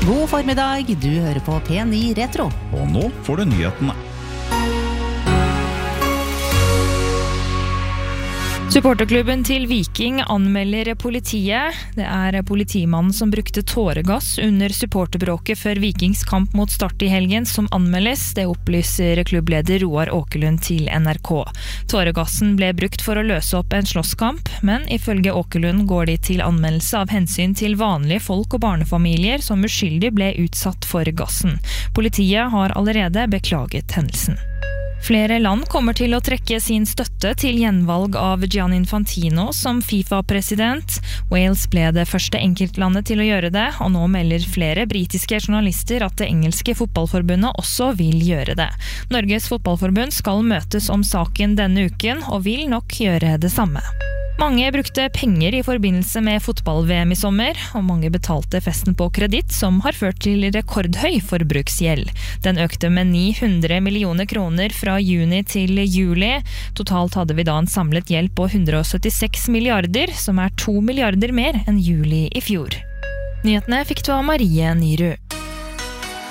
God formiddag, du hører på P9 Retro. Og nå får du nyhetene. Supporterklubben til Viking anmelder politiet. Det politimannen som brukte tåregass under supporterbråket før Vikings kamp mot Start i helgen som anmeldes. Det opplyser klubbleder Roar Åkerlund til NRK. Tåregassen ble brukt for å løse opp en slåsskamp, men ifølge Åkerlund går de til anmeldelse av hensyn til vanlige folk og barnefamilier som uskyldig ble utsatt for gassen. Politiet har allerede beklaget hendelsen. Flere land kommer til å trekke sin støtte til gjenvalg av Gianni Infantino som FIFA-president. Wales ble det første enkeltlandet til å gjøre det, og nå melder flere britiske journalister at det engelske fotballforbundet også vil gjøre det. Norges fotballforbund skal møtes om saken denne uken, og vil nok gjøre det samme. Mange brukte penger i forbindelse med fotball-VM i sommer, og mange betalte festen på kreditt, som har ført til rekordhøy forbruksgjeld. Den økte med 900 millioner kroner fra juni til juli. Totalt hadde vi da en samlet gjeld på 176 milliarder, som 2 milliarder mer enn juli i fjor. Nyhetene fikk du av Marie Nyrud.